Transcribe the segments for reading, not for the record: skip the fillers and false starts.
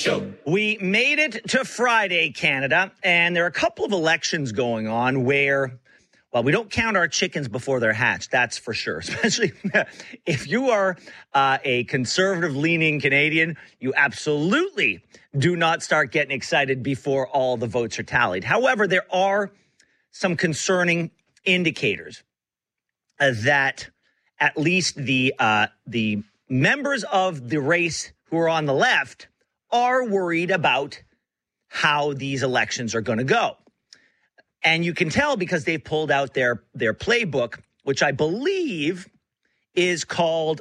Show. We made it to Friday, Canada, and there are a couple of elections going on where, well, we don't count our chickens before they're hatched, that's for sure. Especially if you are a conservative-leaning Canadian, you absolutely do not start getting excited before all the votes are tallied. However, there are some concerning indicators that at least the members of the race who are on the left are worried about how these elections are going to go. And you can tell because they've pulled out their playbook, which I believe is called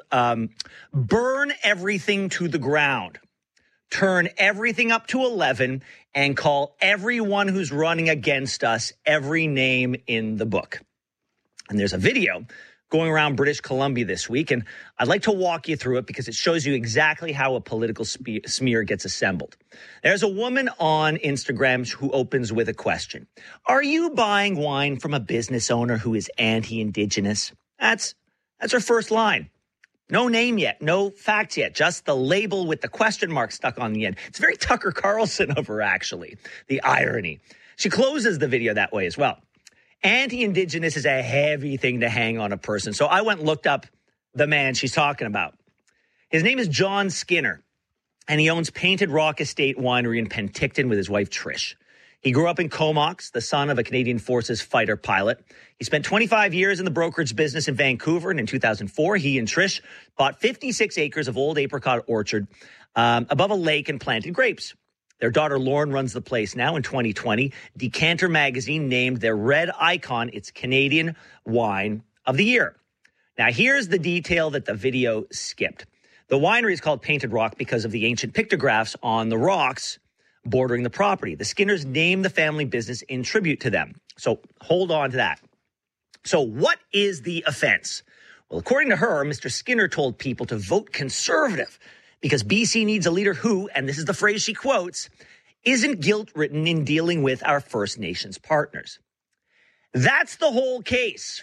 Burn Everything to the Ground. Turn everything up to 11 and call everyone who's running against us every name in the book. And there's a video going around British Columbia this week, and I'd like to walk you through it because it shows you exactly how a political smear gets assembled. There's a woman on Instagram who opens with a question. Are you buying wine from a business owner who is anti-Indigenous? That's her first line. No name yet, no facts yet, just the label with the question mark stuck on the end. It's very Tucker Carlson of her, actually, the irony. She closes the video that way as well. Anti-Indigenous is a heavy thing to hang on a person. So I went and looked up the man she's talking about. His name is John Skinner, and he owns Painted Rock Estate Winery in Penticton with his wife, Trish. He grew up in Comox, the son of a Canadian Forces fighter pilot. He spent 25 years in the brokerage business in Vancouver, and in 2004, he and Trish bought 56 acres of old apricot orchard above a lake and planted grapes. Their daughter, Lauren, runs the place now. In 2020, Decanter Magazine named their red icon its Canadian Wine of the Year. Now, here's the detail that the video skipped. The winery is called Painted Rock because of the ancient pictographs on the rocks bordering the property. The Skinners named the family business in tribute to them. So hold on to that. So what is the offense? Well, according to her, Mr. Skinner told people to vote Conservative because BC needs a leader who, and this is the phrase she quotes, isn't guilt-ridden in dealing with our First Nations partners. That's the whole case.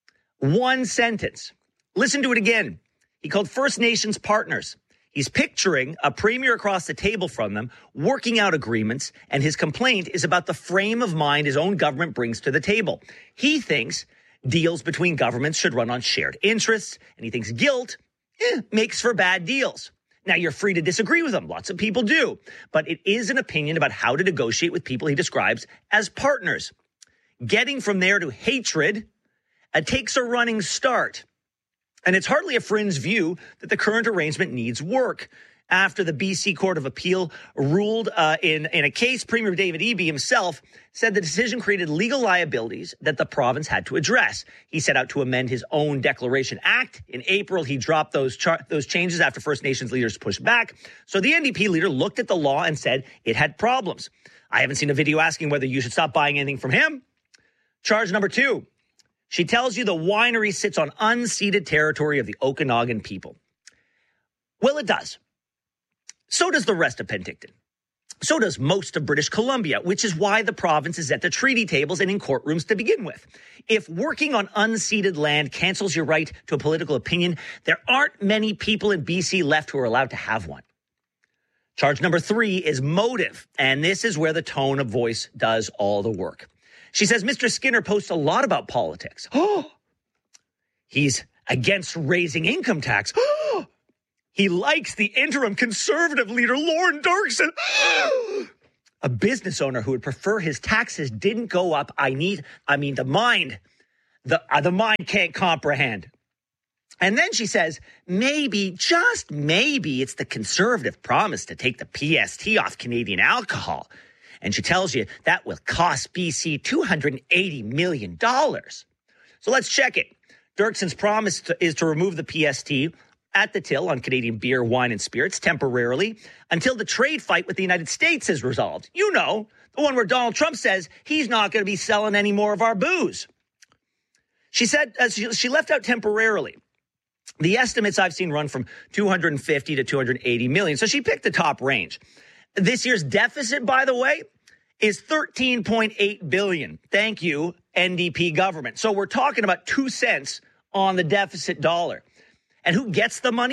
One sentence. Listen to it again. He called First Nations partners. He's picturing a premier across the table from them, working out agreements, and his complaint is about the frame of mind his own government brings to the table. He thinks deals between governments should run on shared interests, and he thinks guilt makes for bad deals. Now, you're free to disagree with him. Lots of people do. But it is an opinion about how to negotiate with people he describes as partners. Getting from there to hatred takes a running start. And it's hardly a fringe view that the current arrangement needs work. After the BC Court of Appeal ruled in a case, Premier David Eby himself said the decision created legal liabilities that the province had to address. He set out to amend his own Declaration Act. In April, he dropped those changes after First Nations leaders pushed back. So the NDP leader looked at the law and said it had problems. I haven't seen a video asking whether you should stop buying anything from him. Charge number 2. She tells you the winery sits on unceded territory of the Okanagan people. Well, it does. So does the rest of Penticton. So does most of British Columbia, which is why the province is at the treaty tables and in courtrooms to begin with. If working on unceded land cancels your right to a political opinion, there aren't many people in BC left who are allowed to have one. Charge number 3 is motive, and this is where the tone of voice does all the work. She says Mr. Skinner posts a lot about politics. Oh, he's against raising income tax. Oh, he likes the interim Conservative leader, Lorne Dirksen. A business owner who would prefer his taxes didn't go up. The mind can't comprehend. And then she says, maybe, just maybe, it's the Conservative promise to take the PST off Canadian alcohol. And she tells you that will cost BC $280 million. So let's check it. Dirksen's promise is to remove the PST at the till on Canadian beer, wine, and spirits temporarily until the trade fight with the United States is resolved. You know, the one where Donald Trump says he's not going to be selling any more of our booze. She said she left out temporarily. The estimates I've seen run from 250 to 280 million. So she picked the top range. This year's deficit, by the way, is $13.8 billion. Thank you, NDP government. So we're talking about 2 cents on the deficit dollar. And who gets the money?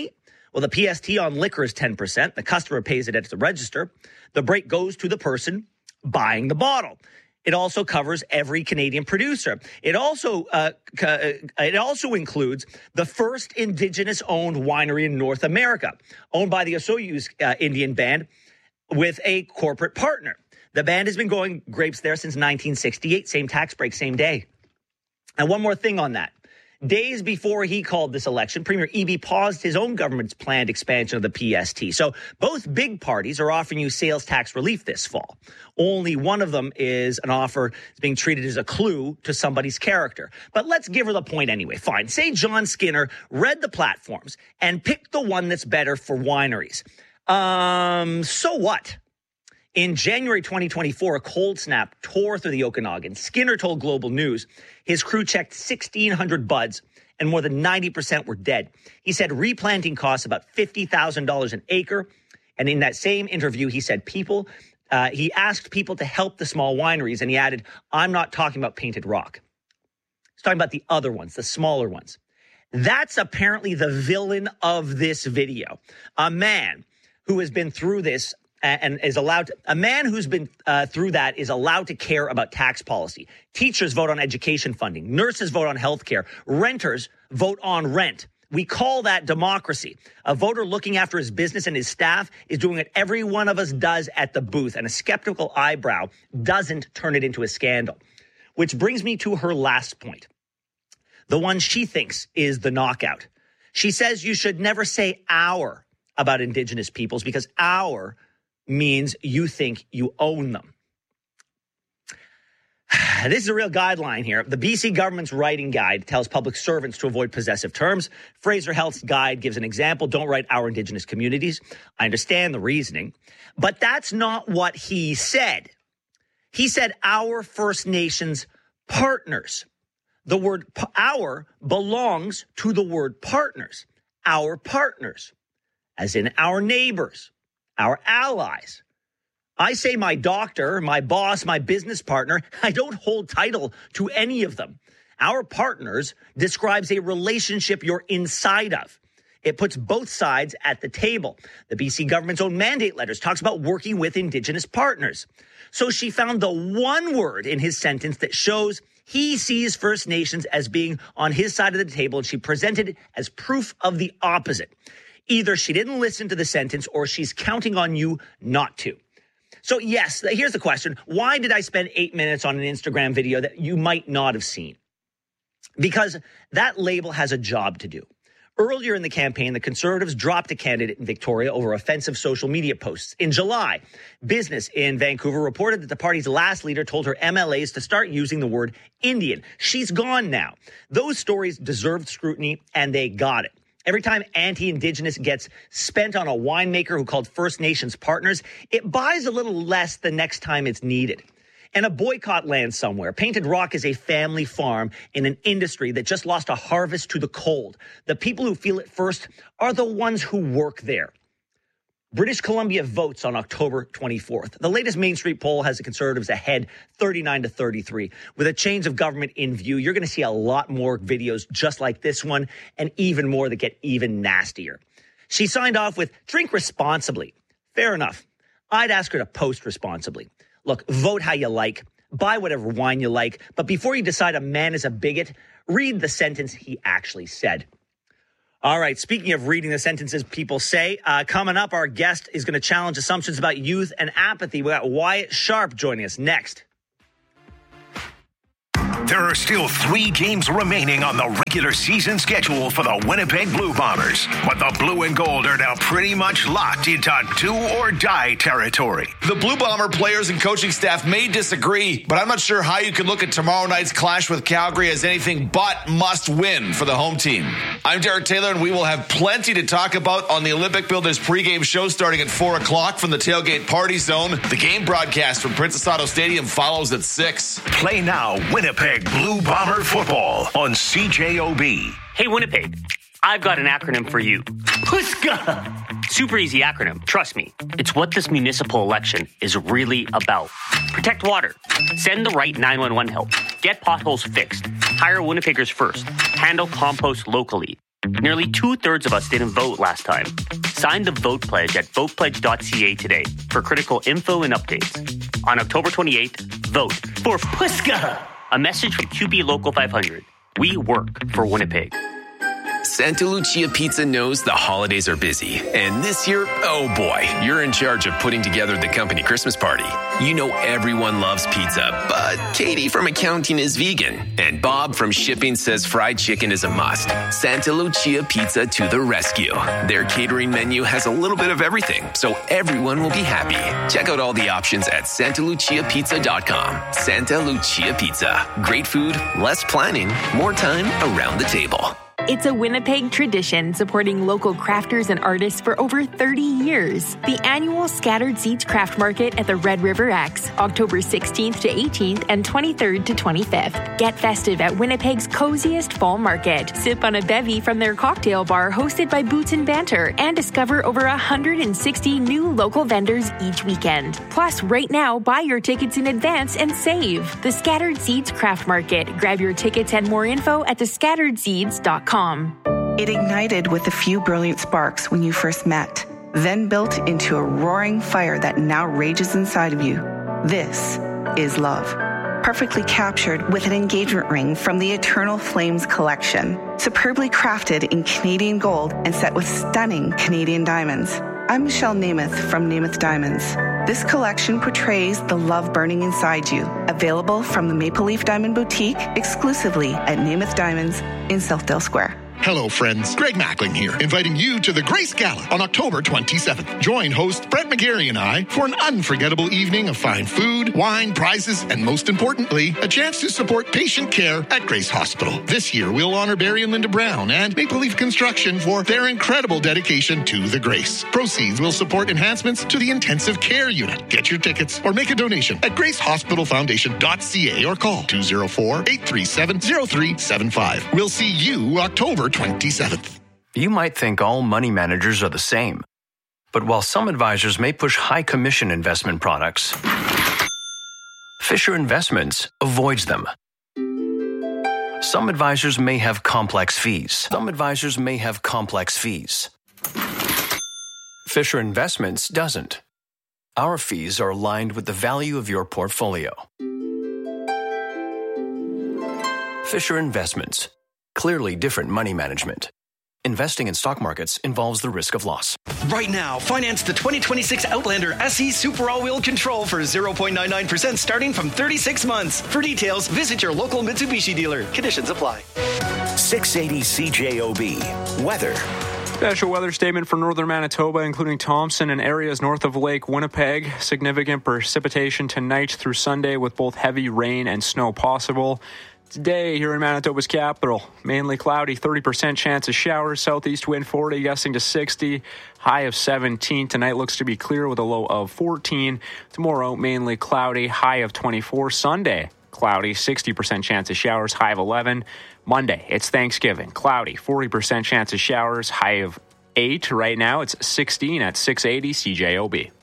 Well, the PST on liquor is 10%. The customer pays it at the register. The break goes to the person buying the bottle. It also covers every Canadian producer. It also includes the first Indigenous-owned winery in North America, owned by the Osoyoos Indian Band with a corporate partner. The band has been growing grapes there since 1968. Same tax break, same day. And one more thing on that. Days before he called this election, Premier Eby paused his own government's planned expansion of the PST. So both big parties are offering you sales tax relief this fall. Only one of them is an offer that's being treated as a clue to somebody's character. But let's give her the point anyway. Fine. Say John Skinner read the platforms and picked the one that's better for wineries. So what? In January 2024, a cold snap tore through the Okanagan. Skinner told Global News his crew checked 1,600 buds and more than 90% were dead. He said replanting costs about $50,000 an acre. And in that same interview, he said he asked people to help the small wineries. And he added, I'm not talking about Painted Rock. He's talking about the other ones, the smaller ones. That's apparently the villain of this video. A man who has been through this and is allowed to, a man who's been through that is allowed to care about tax policy. Teachers vote on education funding. Nurses vote on health care. Renters vote on rent. We call that democracy. A voter looking after his business and his staff is doing what every one of us does at the booth, and a skeptical eyebrow doesn't turn it into a scandal. Which brings me to her last point, the one she thinks is the knockout. She says you should never say our about Indigenous peoples because our means you think you own them. This is a real guideline here. The BC government's writing guide tells public servants to avoid possessive terms. Fraser Health's guide gives an example. Don't write our Indigenous communities. I understand the reasoning, but that's not what he said. He said our First Nations partners. The word our belongs to the word partners. Our partners, as in our neighbors, our allies. I say my doctor, my boss, my business partner. I don't hold title to any of them. Our partners describes a relationship you're inside of. It puts both sides at the table. The BC government's own mandate letters talks about working with Indigenous partners. So she found the one word in his sentence that shows he sees First Nations as being on his side of the table, and she presented it as proof of the opposite. Either she didn't listen to the sentence or she's counting on you not to. So yes, here's the question. Why did I spend 8 minutes on an Instagram video that you might not have seen? Because that label has a job to do. Earlier in the campaign, the Conservatives dropped a candidate in Victoria over offensive social media posts. In July, Business in Vancouver reported that the party's last leader told her MLAs to start using the word Indian. She's gone now. Those stories deserved scrutiny, and they got it. Every time anti-Indigenous gets spent on a winemaker who called First Nations partners, it buys a little less the next time it's needed. And a boycott lands somewhere. Painted Rock is a family farm in an industry that just lost a harvest to the cold. The people who feel it first are the ones who work there. British Columbia votes on October 24th. The latest Main Street poll has the Conservatives ahead 39-33. With a change of government in view, you're going to see a lot more videos just like this one and even more that get even nastier. She signed off with drink responsibly. Fair enough. I'd ask her to post responsibly. Look, vote how you like, buy whatever wine you like, but before you decide a man is a bigot, read the sentence he actually said. All right, speaking of reading the sentences people say, coming up, our guest is going to challenge assumptions about youth and apathy. We got Wyatt Sharp joining us next. There are still 3 games remaining on the regular season schedule for the Winnipeg Blue Bombers, but the Blue and Gold are now pretty much locked into do-or-die territory. The Blue Bomber players and coaching staff may disagree, but I'm not sure how you can look at tomorrow night's clash with Calgary as anything but must-win for the home team. I'm Derek Taylor, and we will have plenty to talk about on the Olympic Builders pregame show starting at 4 o'clock from the Tailgate Party Zone. The game broadcast from Princess Auto Stadium follows at 6. Play now, Winnipeg Blue Bomber football on CJOB. Hey, Winnipeg, I've got an acronym for you. PUSCA! Super easy acronym, trust me. It's what this municipal election is really about. Protect water. Send the right 911 help. Get potholes fixed. Hire Winnipeggers first. Handle compost locally. Nearly 2/3 of us didn't vote last time. Sign the Vote Pledge at votepledge.ca today for critical info and updates. On October 28th, vote for Puska! A message from QB Local 500. We work for Winnipeg. Santa Lucia Pizza knows the holidays are busy. And this year, oh boy, you're in charge of putting together the company Christmas party. You know everyone loves pizza, but Katie from accounting is vegan. And Bob from shipping says fried chicken is a must. Santa Lucia Pizza to the rescue. Their catering menu has a little bit of everything, so everyone will be happy. Check out all the options at santaluciapizza.com. Santa Lucia Pizza. Great food, less planning, more time around the table. It's a Winnipeg tradition supporting local crafters and artists for over 30 years. The annual Scattered Seeds Craft Market at the Red River X, October 16th to 18th and 23rd to 25th. Get festive at Winnipeg's coziest fall market. Sip on a bevy from their cocktail bar hosted by Boots and Banter and discover over 160 new local vendors each weekend. Plus, right now, buy your tickets in advance and save. The Scattered Seeds Craft Market. Grab your tickets and more info at thescatteredseeds.com. It ignited with a few brilliant sparks when you first met, then built into a roaring fire that now rages inside of you. This is love. Perfectly captured with an engagement ring from the Eternal Flames collection, superbly crafted in Canadian gold and set with stunning Canadian diamonds. I'm Michelle Namath from Namath Diamonds. This collection portrays the love burning inside you. Available from the Maple Leaf Diamond Boutique exclusively at Namath Diamonds in Southdale Square. Hello, friends. Greg Mackling here, inviting you to the Grace Gala on October 27th. Join host Brett McGarry and I for an unforgettable evening of fine food, wine, prizes, and most importantly, a chance to support patient care at Grace Hospital. This year, we'll honor Barry and Linda Brown and Maple Leaf Construction for their incredible dedication to the Grace. Proceeds will support enhancements to the intensive care unit. Get your tickets or make a donation at gracehospitalfoundation.ca or call 204-837-0375. We'll see you October 27th. You might think all money managers are the same. But while some advisors may push high commission investment products, Fisher Investments avoids them. Some advisors may have complex fees. Fisher Investments doesn't. Our fees are aligned with the value of your portfolio. Fisher Investments. Clearly different money management. Investing in stock markets involves the risk of loss. Right now, finance the 2026 Outlander SE Super All-Wheel Control for 0.99% starting from 36 months. For details, visit your local Mitsubishi dealer. Conditions apply. 680 CJOB. Weather. Special weather statement for northern Manitoba, including Thompson and areas north of Lake Winnipeg. Significant precipitation tonight through Sunday with both heavy rain and snow possible. Today, here in Manitoba's capital, mainly cloudy, 30% chance of showers, southeast wind 40, gusting to 60, high of 17. Tonight looks to be clear with a low of 14. Tomorrow, mainly cloudy, high of 24. Sunday, cloudy, 60% chance of showers, high of 11. Monday, it's Thanksgiving, cloudy, 40% chance of showers, high of 8. Right now, it's 16 at 680 CJOB.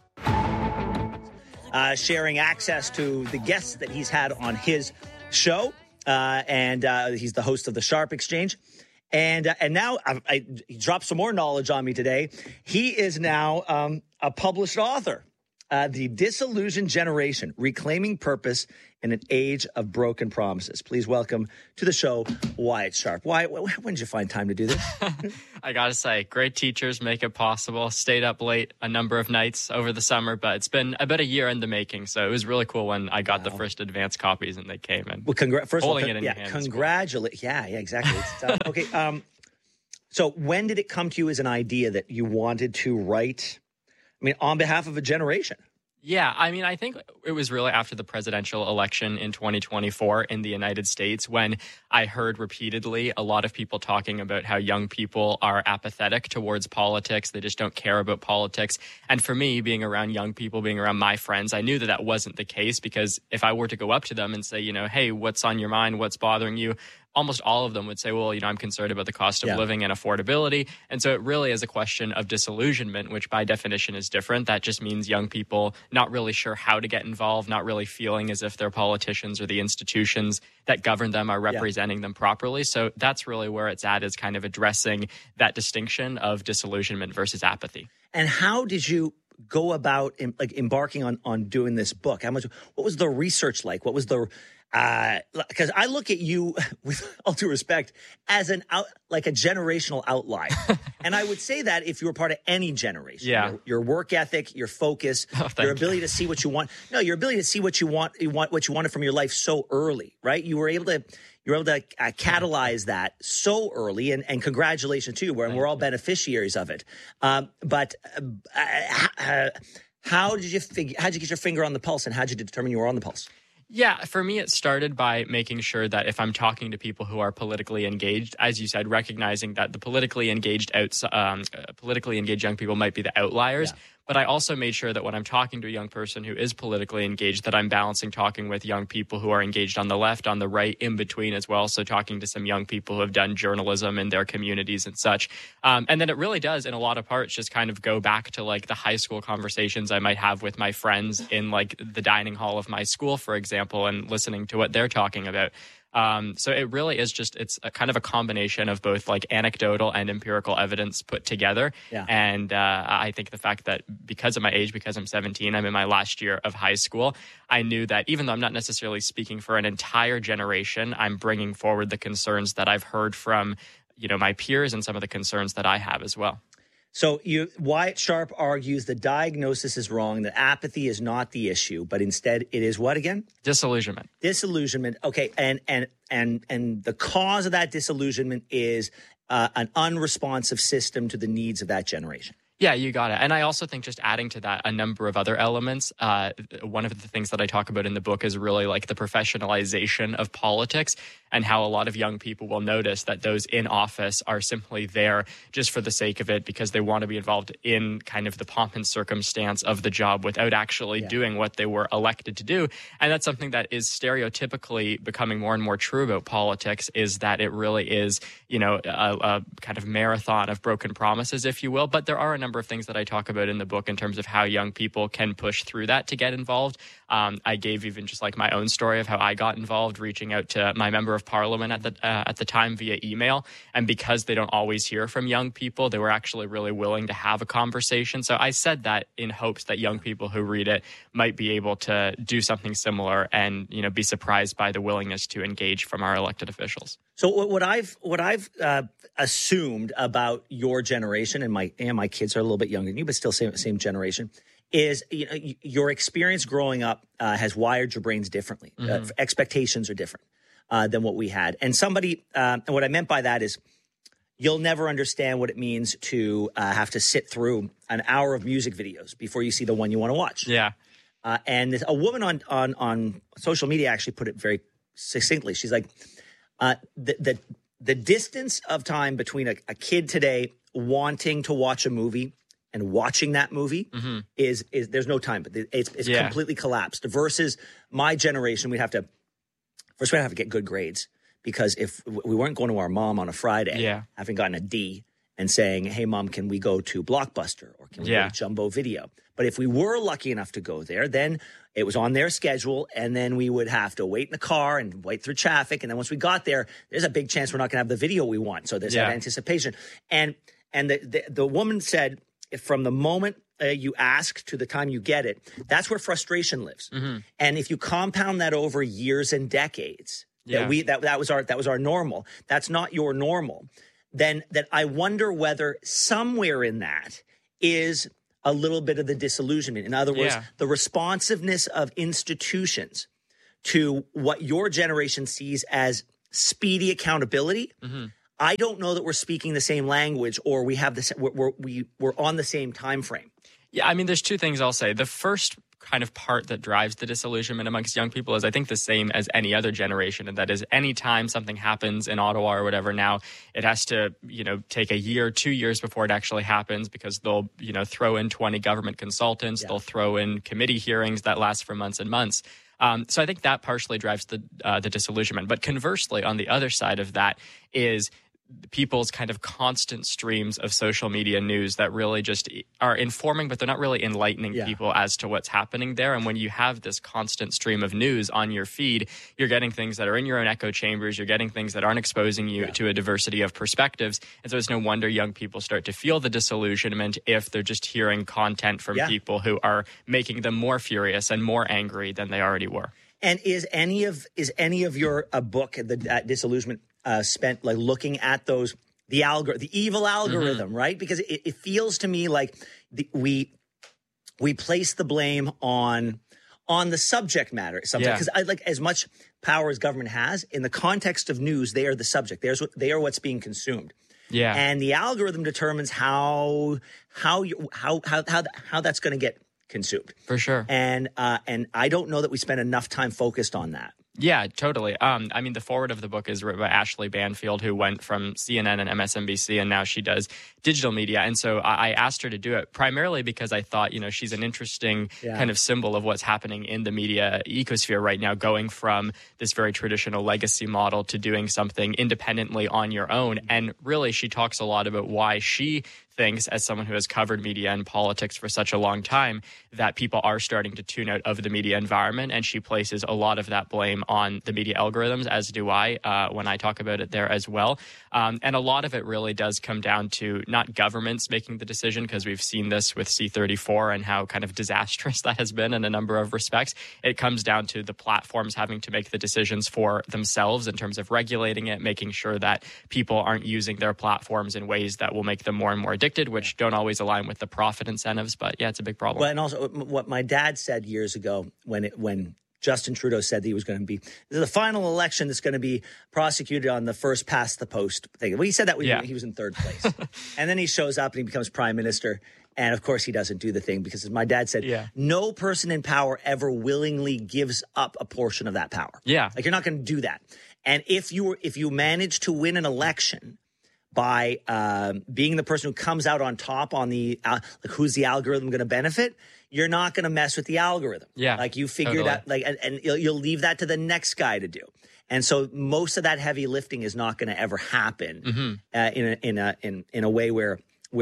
Sharing access to the guests that he's had on his show. And he's the host of the Sharp Exchange. And now he dropped some more knowledge on me today. He is now a published author. The Disillusioned Generation, Reclaiming Purpose in an Age of Broken Promises. Please welcome to the show, Wyatt Sharp. Wyatt, when did you find time to do this? I gotta say, great teachers make it possible. Stayed up late a number of nights over the summer, but it's been about a year in the making, so it was really cool when I got the first advanced copies and they came in. Well, first holding of all, it in your hands. Congratulations. Yeah, exactly. Okay, so when did it come to you as an idea that you wanted to write, on behalf of a generation? Yeah, I think it was really after the presidential election in 2024 in the United States when I heard repeatedly a lot of people talking about how young people are apathetic towards politics. They just don't care about politics. And for me, being around young people, being around my friends, I knew that wasn't the case, because if I were to go up to them and say, hey, what's on your mind? What's bothering you? almost all of them would say, well, I'm concerned about the cost of living and affordability. And so it really is a question of disillusionment, which by definition is different. That just means young people not really sure how to get involved, not really feeling as if their politicians or the institutions that govern them are representing them properly. So that's really where it's at, is kind of addressing that distinction of disillusionment versus apathy. And how did you go about embarking on doing this book? What was the research like? What was the because I look at you, with all due respect, as a generational outlier. And I would say that if you were part of any generation. Yeah. Your work ethic, your focus, your ability to see what you want. No, your ability to see what you wanted from your life so early, right? You were able to catalyze that so early, and congratulations to you. And we're all beneficiaries of it. But how did you get your finger on the pulse, and how did you determine you were on the pulse? Yeah, for me, it started by making sure that if I'm talking to people who are politically engaged, as you said, recognizing that the politically engaged young people might be the outliers. Yeah. But I also made sure that when I'm talking to a young person who is politically engaged, that I'm balancing talking with young people who are engaged on the left, on the right, in between as well. So talking to some young people who have done journalism in their communities and such. And then it really does, in a lot of parts, just kind of go back to the high school conversations I might have with my friends in the dining hall of my school, for example, and listening to what they're talking about. So it really is it's a kind of a combination of both anecdotal and empirical evidence put together. Yeah. And I think the fact that because of my age, because I'm 17, I'm in my last year of high school, I knew that even though I'm not necessarily speaking for an entire generation, I'm bringing forward the concerns that I've heard from, my peers, and some of the concerns that I have as well. So Wyatt Sharp argues the diagnosis is wrong, that apathy is not the issue, but instead it is what again? Disillusionment. Disillusionment. Okay, and the cause of that disillusionment is an unresponsive system to the needs of that generation. Yeah, you got it. And I also think, just adding to that, a number of other elements. One of the things that I talk about in the book is really the professionalization of politics, and how a lot of young people will notice that those in office are simply there just for the sake of it, because they want to be involved in kind of the pomp and circumstance of the job without actually doing what they were elected to do. And that's something that is stereotypically becoming more and more true about politics, is that it really is, a kind of marathon of broken promises, if you will. But there are a number of things that I talk about in the book in terms of how young people can push through that to get involved. I gave even just my own story of how I got involved, reaching out to my member of parliament at the time via email. And because they don't always hear from young people, they were actually really willing to have a conversation. So I said that in hopes that young people who read it might be able to do something similar and, be surprised by the willingness to engage from our elected officials. So what I've assumed about your generation, and my kids are a little bit younger than you, but still same generation, is your experience growing up has wired your brains differently. Expectations are different than what we had. And and what I meant by that is, you'll never understand what it means to have to sit through an hour of music videos before you see the one you want to watch. Yeah. And a woman on social media actually put it very succinctly. She's like, the distance of time between a kid today wanting to watch a movie and watching that movie is there's no time, but it's completely collapsed. Versus my generation, we'd have to get good grades, because if we weren't going to our mom on a Friday, having gotten a D, and saying, "Hey, Mom, can we go to Blockbuster, or can we go to Jumbo Video?" But if we were lucky enough to go there, then it was on their schedule, and then we would have to wait in the car and wait through traffic. And then once we got there, there's a big chance we're not going to have the video we want. So there's that anticipation. And the woman said, from the moment you ask to the time you get it, that's where frustration lives. Mm-hmm. And if you compound that over years and decades, that was our normal. That's not your normal. Then that I wonder whether somewhere in that is a little bit of the disillusionment. In other words, the responsiveness of institutions to what your generation sees as speedy accountability. Mm-hmm. I don't know that we're speaking the same language, or we have we're on the same time frame. Yeah, I mean, there's two things I'll say. The first kind of part that drives the disillusionment amongst young people is, I think, the same as any other generation, and that is, anytime something happens in Ottawa or whatever now, it has to, take a year, 2 years before it actually happens, because they'll, throw in 20 government consultants, they'll throw in committee hearings that last for months and months. So I think that partially drives the disillusionment. But conversely, on the other side of that is people's kind of constant streams of social media news that really just are informing, but they're not really enlightening people as to what's happening there. And when you have this constant stream of news on your feed, you're getting things that are in your own echo chambers. You're getting things that aren't exposing you to a diversity of perspectives. And so it's no wonder young people start to feel the disillusionment if they're just hearing content from people who are making them more furious and more angry than they already were. And is any of your book, the disillusionment, spent like looking at the evil algorithm, right? Because it feels to me like we place the blame on the subject matter sometimes. Because like as much power as government has in the context of news, they are the subject. They are what's being consumed. Yeah, and the algorithm determines how that's going to get consumed for sure. And I don't know that we spend enough time focused on that. Yeah, totally. I mean, the forward of the book is written by Ashley Banfield, who went from CNN and MSNBC, and now she does digital media. And so I asked her to do it primarily because I thought, she's an interesting kind of symbol of what's happening in the media ecosphere right now, going from this very traditional legacy model to doing something independently on your own. And really, she talks a lot about why she thinks, as someone who has covered media and politics for such a long time, that people are starting to tune out of the media environment. And she places a lot of that blame on the media algorithms, as do I, when I talk about it there as well. And a lot of it really does come down to not governments making the decision, because we've seen this with C34 and how kind of disastrous that has been in a number of respects. It comes down to the platforms having to make the decisions for themselves in terms of regulating it, making sure that people aren't using their platforms in ways that will make them more and more addicted, which don't always align with the profit incentives. But yeah, it's a big problem. Well, and also what my dad said years ago when Justin Trudeau said that he was going to be the final election that's going to be prosecuted on the first past the post thing. Well, he said that he was in third place. And then he shows up and he becomes prime minister. And of course, he doesn't do the thing because, as my dad said, no person in power ever willingly gives up a portion of that power. Yeah. Like, you're not going to do that. And if you manage to win an election by being the person who comes out on top on the who's the algorithm going to benefit, you're not going to mess with the algorithm. Yeah, like you figured out, and you'll leave that to the next guy to do. And so most of that heavy lifting is not going to ever happen in a way where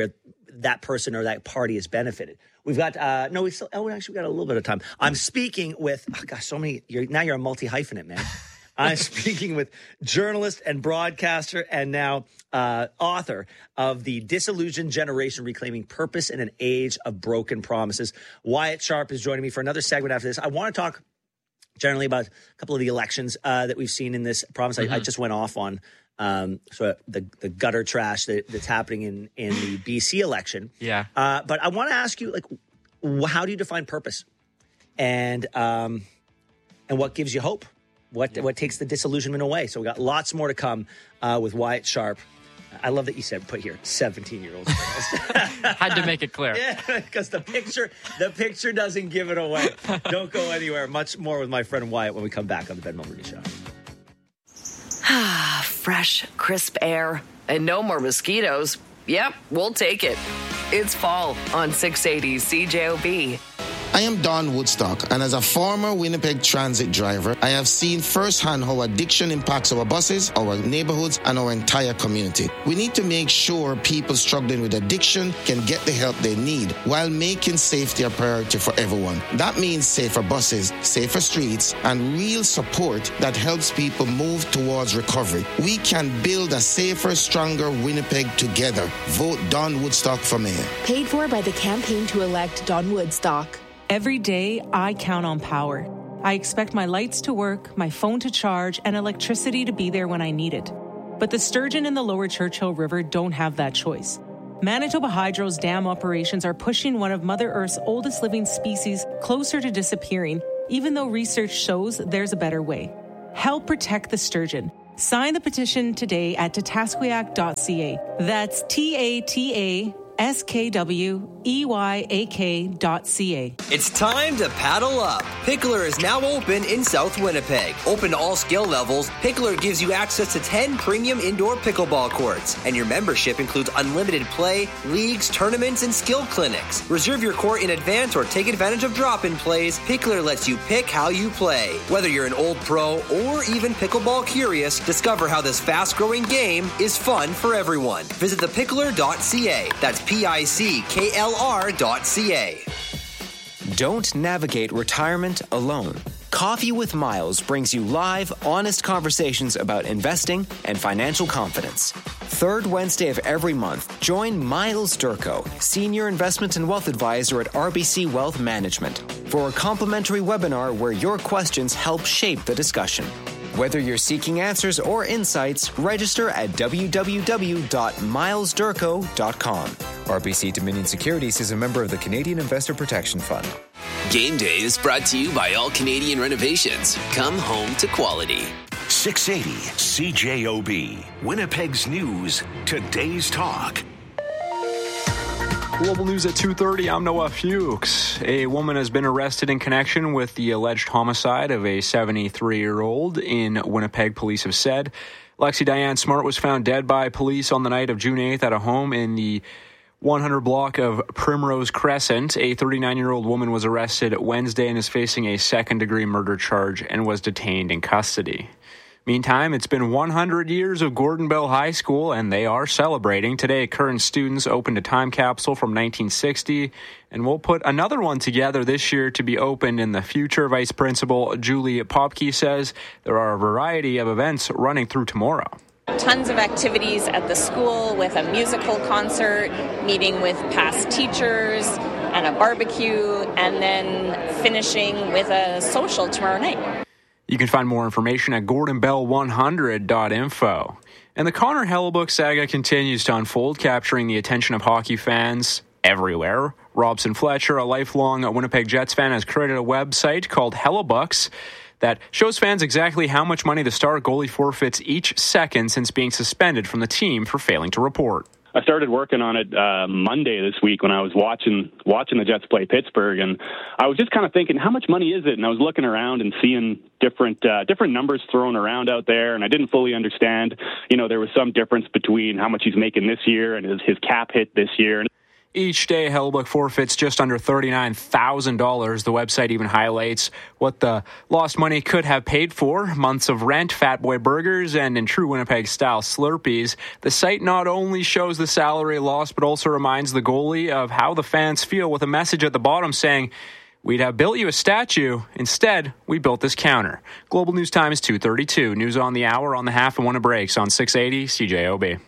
that person or that party is benefited. We've got we got a little bit of time. I'm speaking with so many. You're a multi-hyphenate, man. I'm speaking with journalist and broadcaster and now author of The Disillusioned Generation, Reclaiming Purpose in an Age of Broken Promises. Wyatt Sharp is joining me for another segment after this. I want to talk generally about a couple of the elections that we've seen in this province. I just went off on sort of the gutter trash that's happening in the BC election. Yeah. But I want to ask you, how do you define purpose? And what gives you hope? What takes the disillusionment away? So we got lots more to come with Wyatt Sharp. I love that you said put here 17-year-olds. Had to make it clear. Yeah, because the picture doesn't give it away. Don't go anywhere. Much more with my friend Wyatt when we come back on the Ben Mulroney Show. Fresh, crisp air, and no more mosquitoes. Yep, we'll take it. It's fall on 680 CJOB. I am Don Woodstock, and as a former Winnipeg Transit driver, I have seen firsthand how addiction impacts our buses, our neighborhoods, and our entire community. We need to make sure people struggling with addiction can get the help they need while making safety a priority for everyone. That means safer buses, safer streets, and real support that helps people move towards recovery. We can build a safer, stronger Winnipeg together. Vote Don Woodstock for mayor. Paid for by the campaign to elect Don Woodstock. Every day, I count on power. I expect my lights to work, my phone to charge, and electricity to be there when I need it. But the sturgeon in the lower Churchill River don't have that choice. Manitoba Hydro's dam operations are pushing one of Mother Earth's oldest living species closer to disappearing, even though research shows there's a better way. Help protect the sturgeon. Sign the petition today at tatasquiac.ca. That's TATASQUIAC.ca. SKWEYAK.ca. It's time to paddle up. Pickler is now open in South Winnipeg. Open to all skill levels, Pickler gives you access to 10 premium indoor pickleball courts. And your membership includes unlimited play, leagues, tournaments, and skill clinics. Reserve your court in advance or take advantage of drop-in plays. Pickler lets you pick how you play. Whether you're an old pro or even pickleball curious, discover how this fast-growing game is fun for everyone. Visit thepickler.ca. That's PICKLR.ca. Don't navigate retirement alone. Coffee with Miles brings you live, honest conversations about investing and financial confidence. Third Wednesday of every month, join Miles Durko, Senior Investment and Wealth Advisor at RBC Wealth Management, for a complimentary webinar where your questions help shape the discussion. Whether you're seeking answers or insights, register at www.milesdurko.com. RBC Dominion Securities is a member of the Canadian Investor Protection Fund. Game Day is brought to you by All Canadian Renovations. Come home to quality. 680 CJOB, Winnipeg's News, Today's Talk. Global news at 2:30. I'm Noah Fuchs. A woman has been arrested in connection with the alleged homicide of a 73-year-old in Winnipeg, police have said. Lexi Diane Smart was found dead by police on the night of June 8th at a home in the 100 block of Primrose Crescent. A 39-year-old woman was arrested Wednesday and is facing a second-degree murder charge and was detained in custody. Meantime, it's been 100 years of Gordon Bell High School, and they are celebrating. Today, current students opened a time capsule from 1960, and we'll put another one together this year to be opened in the future. Vice Principal Julie Popke says there are a variety of events running through tomorrow. Tons of activities at the school with a musical concert, meeting with past teachers, and a barbecue, and then finishing with a social tomorrow night. You can find more information at gordonbell100.info. And the Connor Hellebuyck saga continues to unfold, capturing the attention of hockey fans everywhere. Robson Fletcher, a lifelong Winnipeg Jets fan, has created a website called Hellebucks that shows fans exactly how much money the star goalie forfeits each second since being suspended from the team for failing to report. I started working on it Monday this week when I was watching the Jets play Pittsburgh, and I was just kind of thinking, how much money is it? And I was looking around and seeing different numbers thrown around out there, and I didn't fully understand. There was some difference between how much he's making this year and his cap hit this year. Each day, Hellebuyck forfeits just under $39,000. The website even highlights what the lost money could have paid for: months of rent, Fat Boy burgers, and in true Winnipeg-style Slurpees. The site not only shows the salary lost, but also reminds the goalie of how the fans feel, with a message at the bottom saying, "We'd have built you a statue. Instead, we built this counter." Global News Time is 2:32. News on the hour, on the half, and when it breaks on 680 CJOB.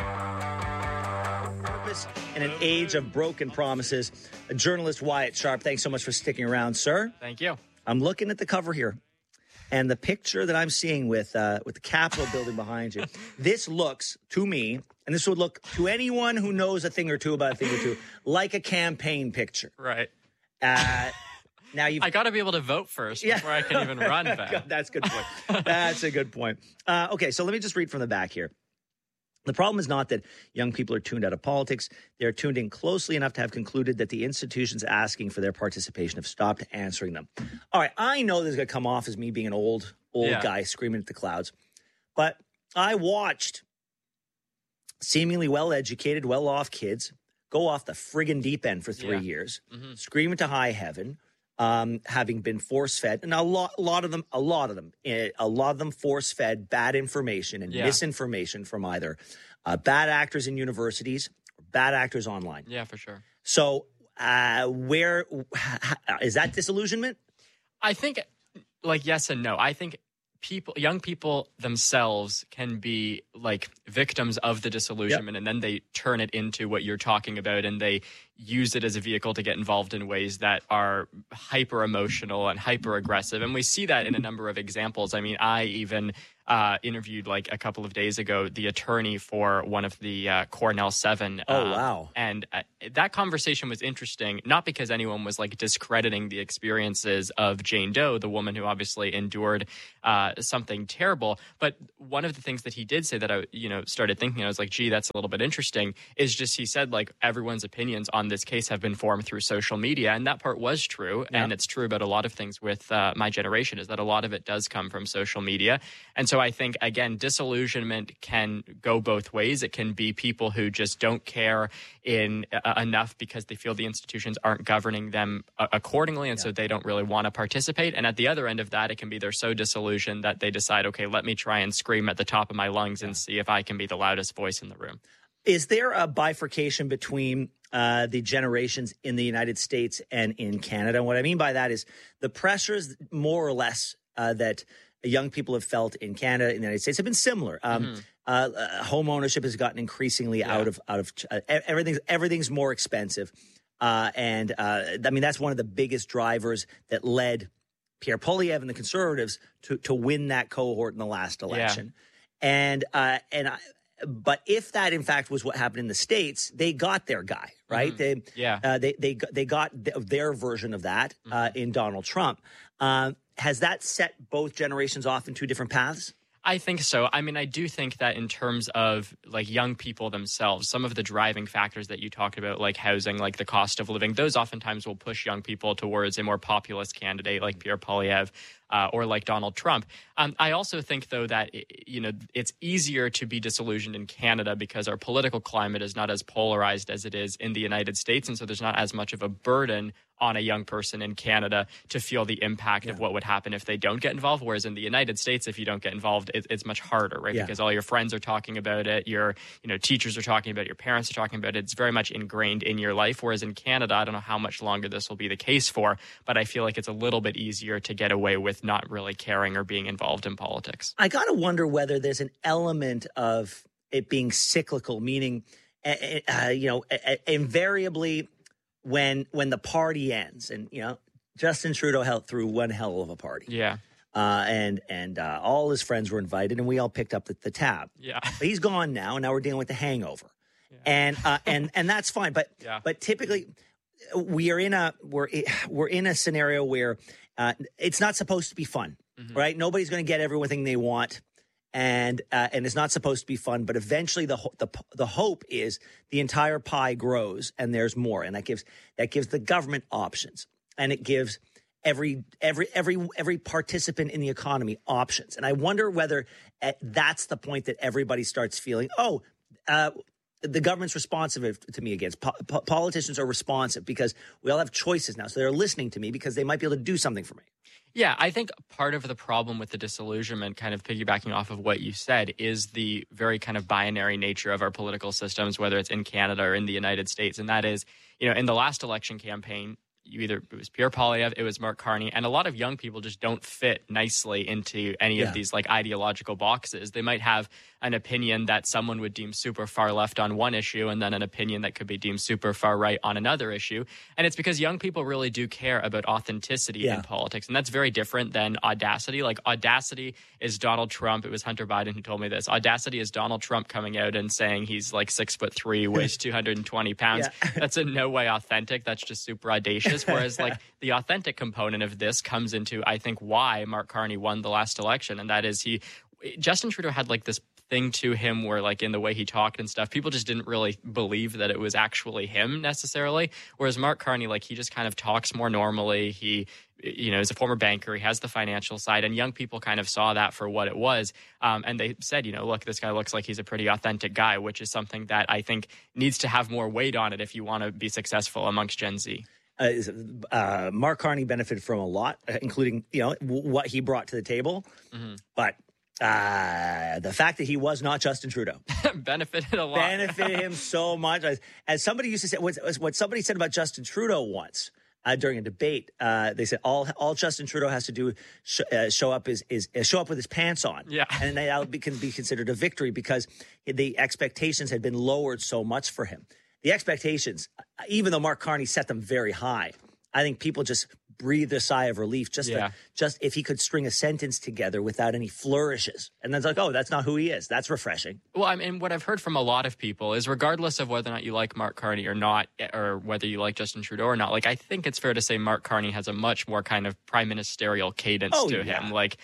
In an age of broken promises, journalist Wyatt Sharp, thanks so much for sticking around, sir. Thank you. I'm looking at the cover here, and the picture that I'm seeing with the Capitol building behind you, this looks to me, and this would look to anyone who knows a thing or two about a thing or two, like a campaign picture. Right. Now I got to be able to vote first before I can even run back. That's a good point. That's a good point. Okay, so let me just read from the back here. The problem is not that young people are tuned out of politics. They're tuned in closely enough to have concluded that the institutions asking for their participation have stopped answering them. All right, I know this is going to come off as me being an old guy screaming at the clouds, but I watched seemingly well-educated, well-off kids go off the friggin' deep end for 3 years, scream into high heaven, having been force-fed, and a lot of them force-fed bad information and misinformation from either bad actors in universities or bad actors online. Yeah, for sure. So where is that disillusionment? I think, yes and no. I think young people themselves can be like victims of the disillusionment, and then they turn it into what you're talking about, and they use it as a vehicle to get involved in ways that are hyper emotional and hyper aggressive. And we see that in a number of examples. I mean, I even interviewed like a couple of days ago the attorney for one of the Cornell 7. Wow. And that conversation was interesting, not because anyone was like discrediting the experiences of Jane Doe, the woman who obviously endured something terrible. But one of the things that he did say that I, started thinking, I was like, gee, that's a little bit interesting, is just he said like everyone's opinions on this case have been formed through social media. And that part was true. Yeah. And it's true about a lot of things with my generation, is that a lot of it does come from social media. And so I think, again, disillusionment can go both ways. It can be people who just don't care enough because they feel the institutions aren't governing them accordingly, and so they don't really want to participate. And at the other end of that, it can be they're so disillusioned that they decide, okay, let me try and scream at the top of my lungs and see if I can be the loudest voice in the room. Is there a bifurcation between the generations in the United States and in Canada? And what I mean by that is the pressures, more or less, that young people have felt in Canada and the United States have been similar. Home ownership has gotten increasingly out of everything's more expensive. And that's one of the biggest drivers that led Pierre Poilievre and the Conservatives to win that cohort in the last election. Yeah. But if that in fact was what happened in the States, they got their guy, right? They got their version of that in Donald Trump. Has that set both generations off in two different paths? I think so. I mean, I do think that in terms of like young people themselves, some of the driving factors that you talked about, like housing, like the cost of living, those oftentimes will push young people towards a more populist candidate like Pierre Poilievre or like Donald Trump. I also think, though, that, it's easier to be disillusioned in Canada because our political climate is not as polarized as it is in the United States. And so there's not as much of a burden on a young person in Canada to feel the impact of what would happen if they don't get involved. Whereas in the United States, if you don't get involved, it's much harder, right? Because all your friends are talking about it, your teachers are talking about it, your parents are talking about it. It's very much ingrained in your life. Whereas in Canada, I don't know how much longer this will be the case for, but I feel like it's a little bit easier to get away with not really caring or being involved in politics. I got to wonder whether there's an element of it being cyclical, meaning, invariably when the party ends, and Justin Trudeau threw one hell of a party. Yeah. And all his friends were invited, and we all picked up the tab. Yeah. But he's gone now, and now we're dealing with the hangover. Yeah. And that's fine. But typically we're in a scenario where it's not supposed to be fun, right? Nobody's going to get everything they want. And it's not supposed to be fun, but eventually the hope is the entire pie grows and there's more, and that gives the government options, and it gives every participant in the economy options. And I wonder whether that's the point that everybody starts feeling, the government's responsive to me again. Politicians are responsive because we all have choices now, so they're listening to me because they might be able to do something for me. Yeah, I think part of the problem with the disillusionment, kind of piggybacking off of what you said, is the very kind of binary nature of our political systems, whether it's in Canada or in the United States. And that is, in the last election campaign, it was Pierre Poilievre, it was Mark Carney, and a lot of young people just don't fit nicely into any of these like ideological boxes. They might have an opinion that someone would deem super far left on one issue, and then an opinion that could be deemed super far right on another issue. And it's because young people really do care about authenticity in politics, and that's very different than audacity. Like, audacity is Donald Trump. It was Hunter Biden who told me this. Audacity is Donald Trump coming out and saying he's like 6'3", weighs 220 pounds. That's in no way authentic. That's just super audacious. Whereas like the authentic component of this comes into, I think, why Mark Carney won the last election. And that is Justin Trudeau had like this thing to him where like in the way he talked and stuff, people just didn't really believe that it was actually him necessarily. Whereas Mark Carney, like he just kind of talks more normally. He, is a former banker. He has the financial side, and young people kind of saw that for what it was. And they said, look, this guy looks like he's a pretty authentic guy, which is something that I think needs to have more weight on it if you want to be successful amongst Gen Z. Mark Carney benefited from a lot, including, what he brought to the table. But the fact that he was not Justin Trudeau benefited a lot. Benefited him so much. As somebody used to say, what somebody said about Justin Trudeau once during a debate, they said all Justin Trudeau has to do show up is show up with his pants on. Yeah. And that can be considered a victory because the expectations had been lowered so much for him. The expectations, even though Mark Carney set them very high, I think people just breathed a sigh of relief just if he could string a sentence together without any flourishes. And then it's like, oh, that's not who he is. That's refreshing. Well, I mean, what I've heard from a lot of people is regardless of whether or not you like Mark Carney or not, or whether you like Justin Trudeau or not, like, I think it's fair to say Mark Carney has a much more kind of prime ministerial cadence to him. Like,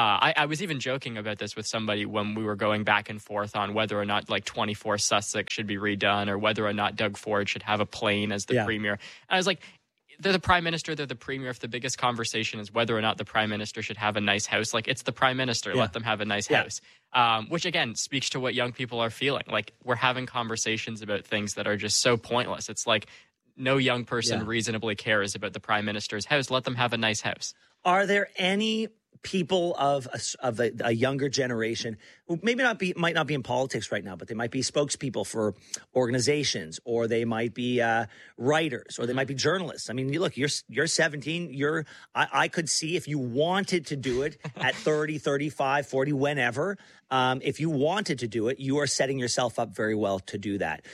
I was even joking about this with somebody when we were going back and forth on whether or not like 24 Sussex should be redone or whether or not Doug Ford should have a plane as the premier. And I was like, they're the prime minister, they're the premier. If the biggest conversation is whether or not the prime minister should have a nice house, like, it's the prime minister. Let them have a nice house. Which, again, speaks to what young people are feeling. Like, we're having conversations about things that are just so pointless. It's like no young person reasonably cares about the prime minister's house. Let them have a nice house. Are there any people of a younger generation who might not be in politics right now, but they might be spokespeople for organizations, or they might be writers, or they might be journalists? I mean, look, you're 17. I could see if you wanted to do it at 30, 35, 40, whenever. If you wanted to do it, you are setting yourself up very well to do that.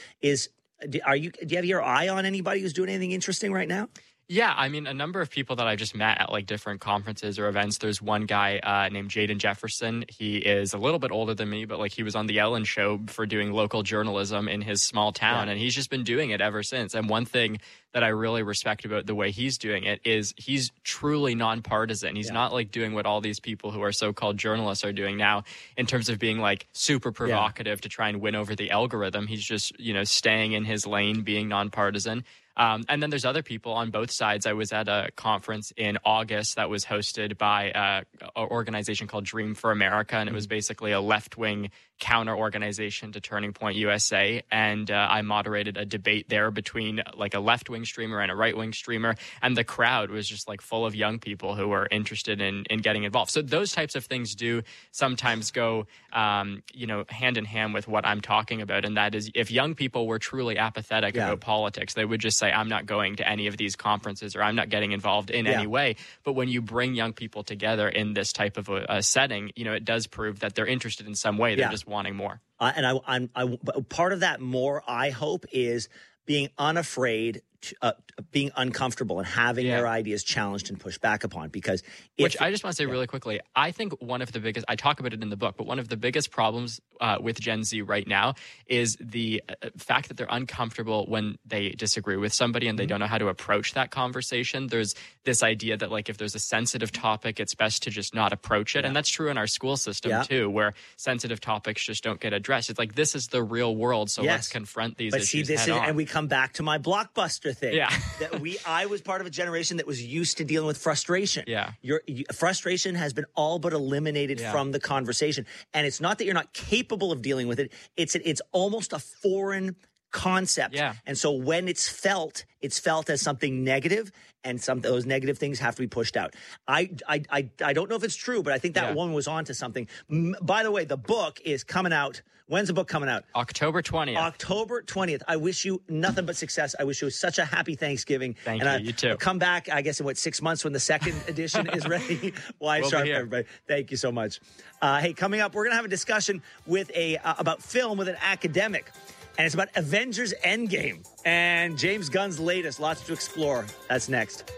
Do you have your eye on anybody who's doing anything interesting right now? Yeah, I mean, a number of people that I've just met at like different conferences or events. There's one guy named Jaden Jefferson. He is a little bit older than me, but like he was on the Ellen Show for doing local journalism in his small town, and he's just been doing it ever since. And one thing that I really respect about the way he's doing it is he's truly nonpartisan. He's not like doing what all these people who are so-called journalists are doing now in terms of being like super provocative to try and win over the algorithm. He's just, staying in his lane, being nonpartisan. And then there's other people on both sides. I was at a conference in August that was hosted by an organization called Dream for America, and it was basically a left-wing counter organization to Turning Point USA. And I moderated a debate there between like a left-wing streamer and a right-wing streamer, and the crowd was just like full of young people who were interested in getting involved. So those types of things do sometimes go, hand in hand with what I'm talking about, and that is if young people were truly apathetic about politics, they would just say, I'm not going to any of these conferences, or I'm not getting involved in any way. But when you bring young people together in this type of a setting, it does prove that they're interested in some way. They're just wanting more. And I part of that more, I hope, is being unafraid, being uncomfortable, and having their ideas challenged and pushed back upon. Because which I just want to say really quickly, I think one of the biggest, I talk about it in the book, but one of the biggest problems with Gen Z right now is the fact that they're uncomfortable when they disagree with somebody and they don't know how to approach that conversation. There's this idea that like if there's a sensitive topic, it's best to just not approach it. And that's true in our school system too, where sensitive topics just don't get addressed. It's like, this is the real world, so let's confront these issues head on. And we come back to my Blockbuster thing. That I was part of a generation that was used to dealing with frustration. Frustration has been all but eliminated from the conversation. And it's not that you're not capable of dealing with it. It's almost a foreign concept. And so when it's felt as something negative, and those negative things have to be pushed out. I don't know if it's true, but I think that woman was onto something. By the way, the book is coming out. When's the book coming out? October 20th. October 20th. I wish you nothing but success. I wish you such a happy Thanksgiving. Thank you. You too. I'll come back, I guess, in 6 months when the second edition is ready. Wise Sharp, everybody. Thank you so much. Hey, coming up, we're going to have a discussion with about film with an academic. And it's about Avengers Endgame and James Gunn's latest. Lots to explore. That's next.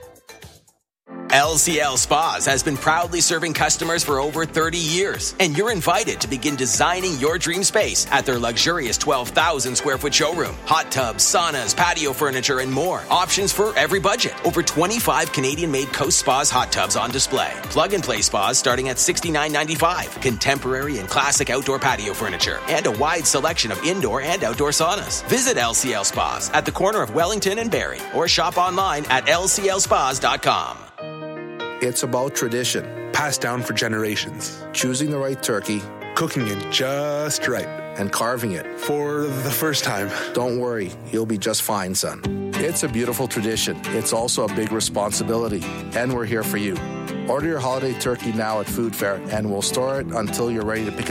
LCL Spas has been proudly serving customers for over 30 years, and you're invited to begin designing your dream space at their luxurious 12,000 square foot showroom. Hot tubs, saunas, patio furniture, and more. Options for every budget. Over 25 Canadian-made Coast Spas hot tubs on display. Plug-and-play spas starting at $69.95. Contemporary and classic outdoor patio furniture, and a wide selection of indoor and outdoor saunas. Visit LCL Spas at the corner of Wellington and Barrie, or shop online at lclspas.com. It's about tradition, passed down for generations. Choosing the right turkey, cooking it just right, and carving it for the first time. Don't worry, you'll be just fine, son. It's a beautiful tradition. It's also a big responsibility, and we're here for you. Order your holiday turkey now at Food Fair, and we'll store it until you're ready to pick it up.